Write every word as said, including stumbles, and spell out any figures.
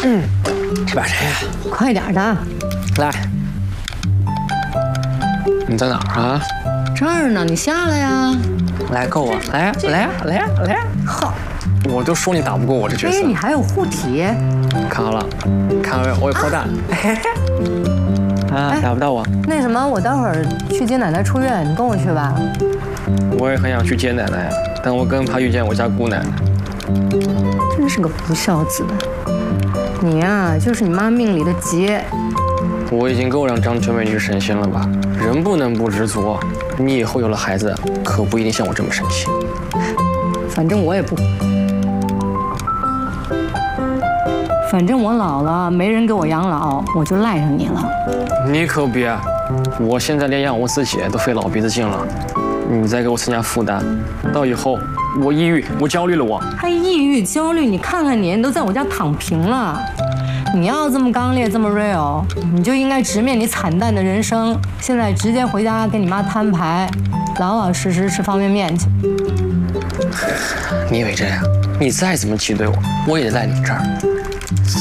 嗯，这把谁呀？ 快点的。 来，你在哪儿啊？ 这儿呢，你下来呀。 来，够我，来呀，来呀，来呀，来呀！ 好， 我就说你打不过我这角色。 哎，你还有护体。 看好了，看好我有炮弹。啊，打不到我。 那什么，我待会儿去接奶奶出院，你跟我去吧。 我也很想去接奶奶，但我更怕遇见我家姑奶奶。 真是个不孝子。你呀，就是你妈命里的劫。 我已经够让张春梅女神仙了吧？人不能不知足。你以后有了孩子，可不一定像我这么神奇。 反正我也不。反正我老了，没人给我养老，我就赖上你了。 你可别，我现在连养我自己都费老鼻子劲了，你再给我增加负担，到以后我抑郁，我焦虑了我， 还抑郁焦虑？你看看你，你都在我家躺平了。你要这么刚烈，这么 real， 你就应该直面你惨淡的人生。现在直接回家跟你妈摊牌，老老实实吃方便面去。 你以为这样？你再怎么气对我，我也得赖你这儿。